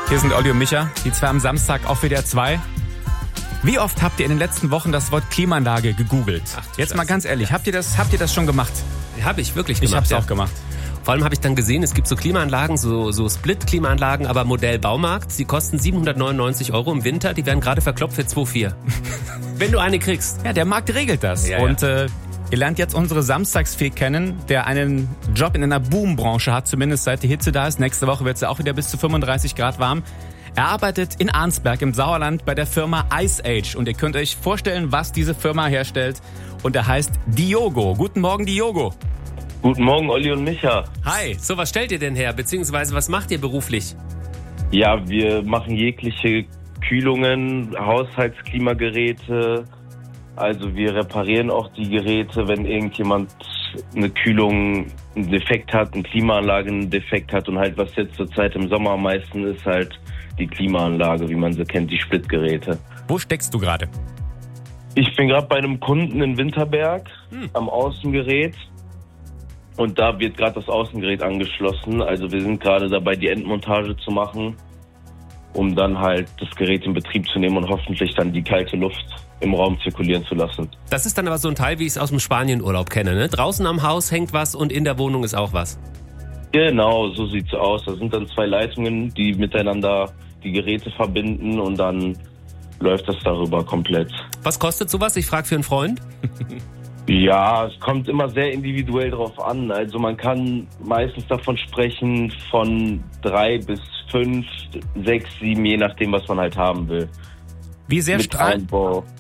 Hier sind Olli und Micha, die zwei am Samstag auf WDR 2. Wie oft habt ihr in den letzten Wochen das Wort Klimaanlage gegoogelt? Jetzt mal ganz ehrlich, habt ihr das schon gemacht? Habe ich wirklich gemacht. Ich hab's auch gemacht. Vor allem habe ich dann gesehen, es gibt so Klimaanlagen, so Split-Klimaanlagen, aber Modell Baumarkt. Die kosten 799 € im Winter, die werden gerade verkloppt für 2,4. Wenn du eine kriegst. Ja, der Markt regelt das. Ja, und ihr lernt jetzt unsere Samstagsfee kennen, der einen Job in einer Boombranche hat, zumindest seit die Hitze da ist. Nächste Woche wird es ja auch wieder bis zu 35 Grad warm. Er arbeitet in Arnsberg im Sauerland bei der Firma Ice Age. Und ihr könnt euch vorstellen, was diese Firma herstellt. Und er heißt Diogo. Guten Morgen, Diogo. Guten Morgen, Olli und Micha. Hi. So, was stellt ihr denn her? Beziehungsweise, was macht ihr beruflich? Ja, wir machen jegliche Kühlungen, Haushaltsklimageräte. Also wir reparieren auch die Geräte, wenn irgendjemand eine Kühlung, einen Defekt hat, eine Klimaanlage einen Defekt hat. Und halt, was jetzt zurzeit im Sommer am meisten ist, halt die Klimaanlage, wie man sie kennt, die Splitgeräte. Wo steckst du gerade? Ich bin gerade bei einem Kunden in Winterberg am Außengerät. Und da wird gerade das Außengerät angeschlossen. Also wir sind gerade dabei, die Endmontage zu machen, um dann halt das Gerät in Betrieb zu nehmen und hoffentlich dann die kalte Luft im Raum zirkulieren zu lassen. Das ist dann aber so ein Teil, wie ich es aus dem Spanienurlaub kenne, ne? Draußen am Haus hängt was und in der Wohnung ist auch was. Genau, so sieht's aus. Das sind dann 2 Leitungen, die miteinander die Geräte verbinden und dann läuft das darüber komplett. Was kostet sowas? Ich frage für einen Freund. Ja, es kommt immer sehr individuell drauf an. Also man kann meistens davon sprechen von 3 bis 5, 6, 7, je nachdem, was man halt haben will. Wie sehr strahlen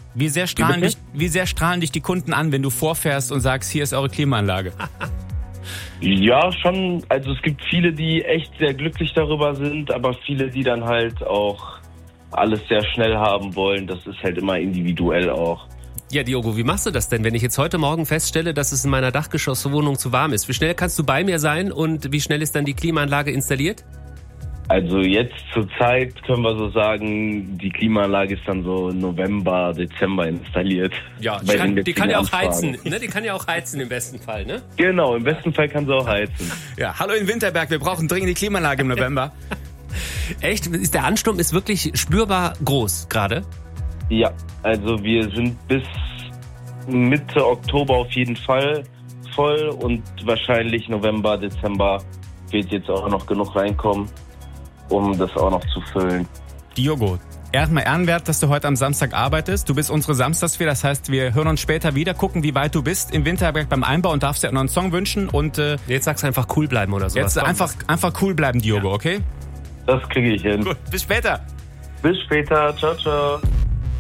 dich die Kunden an, wenn du vorfährst und sagst, hier ist eure Klimaanlage? Ja, schon. Also es gibt viele, die echt sehr glücklich darüber sind, aber viele, die dann halt auch alles sehr schnell haben wollen. Das ist halt immer individuell auch. Ja, Diogo, wie machst du das denn, wenn ich jetzt heute Morgen feststelle, dass es in meiner Dachgeschosswohnung zu warm ist? Wie schnell kannst du bei mir sein und wie schnell ist dann die Klimaanlage installiert? Also jetzt zur Zeit können wir so sagen, die Klimaanlage ist dann so November, Dezember installiert. Ja, die kann ja auch heizen, ne? Die kann ja auch heizen im besten Fall, ne? Genau, im besten Fall kann sie auch heizen. Ja, hallo in Winterberg, wir brauchen dringend die Klimaanlage im November. Echt? Der Ansturm ist wirklich spürbar groß gerade? Ja, also wir sind bis Mitte Oktober auf jeden Fall voll und wahrscheinlich November, Dezember wird jetzt auch noch genug reinkommen, um das auch noch zu füllen. Diogo, erstmal ehrenwert, dass du heute am Samstag arbeitest. Du bist unsere Samstagsfee, das heißt, wir hören uns später wieder, gucken, wie weit du bist in Winterberg beim Einbau und darfst dir noch einen Song wünschen. Und jetzt sagst du einfach cool bleiben oder sowas. Jetzt einfach cool bleiben, Diogo, okay? Das kriege ich hin. Gut, bis später. Bis später, ciao, ciao.